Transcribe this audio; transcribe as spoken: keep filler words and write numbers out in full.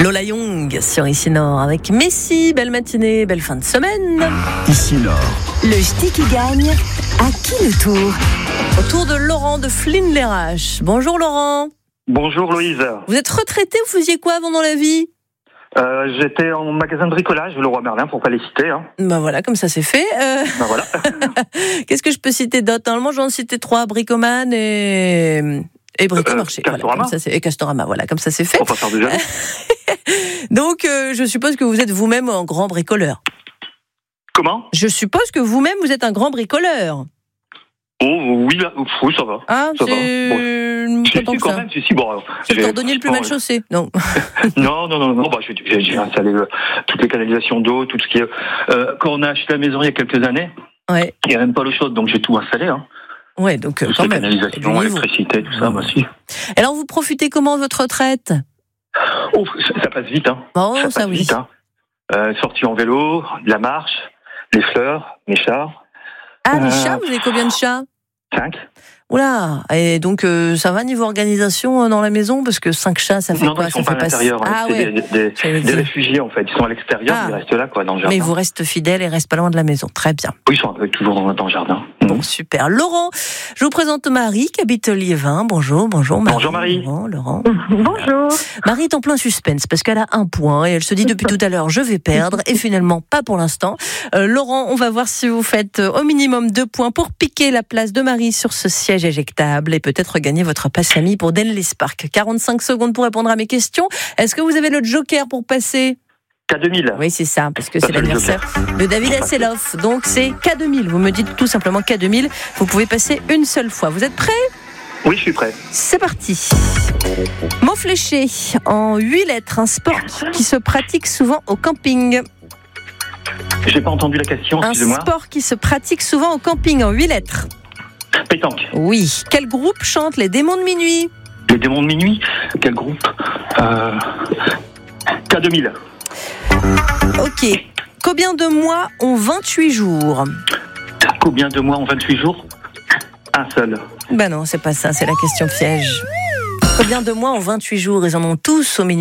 Lola Young sur Ici Nord avec Messi. Belle matinée, belle fin de semaine. Ici Nord. Le ch'ti qui gagne, à qui le tour? Au tour de Laurent de Flins-les-Raches. Bonjour Laurent. Bonjour Loïse. Vous êtes retraité, vous faisiez quoi avant dans la vie? Euh, j'étais en magasin de bricolage, Leroy Merlin, pour pas les citer. Hein. Ben voilà, comme ça c'est fait. Euh... Ben voilà. Qu'est-ce que je peux citer d'autre? Normalement, j'en citais trois, Bricoman et... Et Bricomarché. Euh, voilà, comme ça, c'est... Et Castorama, voilà, comme ça c'est fait. On va faire de jeunes. Donc, euh, je suppose que vous êtes vous-même un grand bricoleur. Comment? Je suppose que vous-même, vous êtes un grand bricoleur. Oh oui, là, oui, ça va. Ah, ça c'est... va. Bon. Si, Si, quand même, si, si, bon. C'est le cordonnier le plus mal chaussé, non? non, non, non, non, bah, j'ai, j'ai, j'ai installé euh, toutes les canalisations d'eau, tout ce qui est... Euh, quand on a acheté la maison il y a quelques années, ouais. Il n'y a même pas l'eau chaude, donc j'ai tout installé. Hein. Ouais, donc euh, tout quand les même. Canalisation, électricité, tout ça, moi aussi. Alors, vous profitez comment de votre retraite? Oh, ça, ça passe vite, hein. Oh, ça, ça passe oui. vite, hein. Euh, sortie en vélo, de la marche, les fleurs, mes chats. Ah, les Euh, chats, vous avez combien de chats? Cinq. Oula, et donc euh, ça va niveau organisation euh, dans la maison, parce que cinq chats, ça fait non, quoi? non, ils Ça sont fait pas à l'intérieur. pas... Ah c'est ouais. des, des, des réfugiés en fait. Ils sont à l'extérieur, Ah. ils restent là, quoi, dans le jardin. Mais ils vous restent fidèles et restent pas loin de la maison. Très bien. Oui, ils sont toujours dans, dans le jardin. Bon, super. Laurent, je vous présente Marie, qui habite Liévin. Bonjour, bonjour Marie. Bonjour Marie. Laurent, Laurent. Bonjour. Marie est en plein suspense parce qu'elle a un point et elle se dit depuis tout à l'heure je vais perdre et finalement pas pour l'instant. Euh, Laurent, on va voir si vous faites euh, au minimum deux points pour piquer la place de Marie sur ce siège éjectable et peut-être gagner votre passe famille pour Denlis Park. quarante-cinq secondes pour répondre à mes questions. Est-ce que vous avez le joker pour passer? K deux mille. Oui, c'est ça, parce que Ça, c'est c'est le l'anniversaire de David Hasselhoff. Donc c'est K deux mille. Vous me dites tout simplement K deux mille. Vous pouvez passer une seule fois. Vous êtes prêts? Oui, je suis prêt. C'est parti. Mot fléché en huit lettres, un sport qui se pratique souvent au camping. J'ai pas entendu la question, Un excusez-moi. sport qui se pratique souvent au camping en huit lettres. Pétanque. Oui. Quel groupe chante Les Démons de Minuit? Les démons de minuit. Quel groupe? euh... K deux mille. Ok. Combien de mois ont vingt-huit jours? Combien de mois en vingt-huit jours? Un seul. Ben non, c'est pas ça, c'est la question piège. Combien de mois ont vingt-huit jours? Ils en ont tous au minimum.